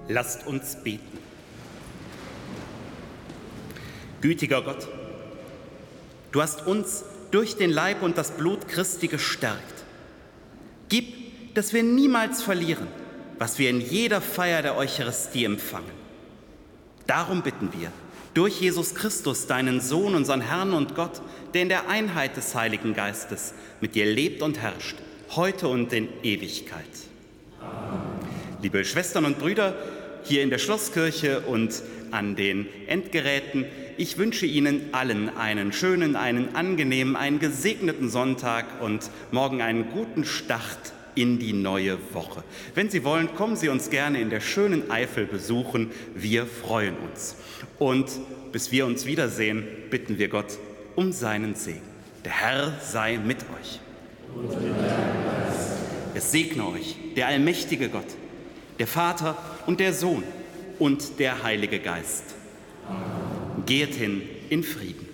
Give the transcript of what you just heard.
Lasst uns beten. Gütiger Gott, du hast uns durch den Leib und das Blut Christi gestärkt. Gib, dass wir niemals verlieren, was wir in jeder Feier der Eucharistie empfangen. Darum bitten wir, durch Jesus Christus, deinen Sohn, unseren Herrn und Gott, der in der Einheit des Heiligen Geistes mit dir lebt und herrscht, heute und in Ewigkeit. Amen. Liebe Schwestern und Brüder, hier in der Schlosskirche und an den Endgeräten, ich wünsche Ihnen allen einen schönen, einen angenehmen, einen gesegneten Sonntag und morgen einen guten Start in die neue Woche. Wenn Sie wollen, kommen Sie uns gerne in der schönen Eifel besuchen. Wir freuen uns. Und bis wir uns wiedersehen, bitten wir Gott um seinen Segen. Der Herr sei mit euch. Und mit deinem Geist. Es segne euch der allmächtige Gott, der Vater und der Sohn und der Heilige Geist. Amen. Geht hin in Frieden.